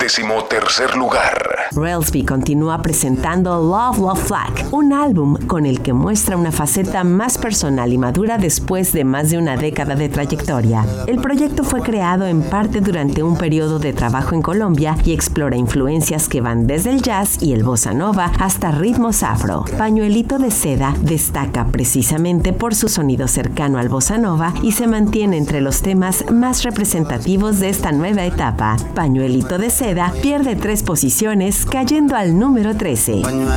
13º lugar. Relsby continúa presentando Love, Love Flag, un álbum con el que muestra una faceta más personal y madura después de más de una década de trayectoria. El proyecto fue creado en parte durante un periodo de trabajo en Colombia y explora influencias que van desde el jazz y el bossa nova hasta ritmos afro. Pañuelito de Seda destaca precisamente por su sonido cercano al bossa nova y se mantiene entre los temas más representativos de esta nueva etapa. Pañuelito de Seda pierde 3 posiciones, cayendo al número 13.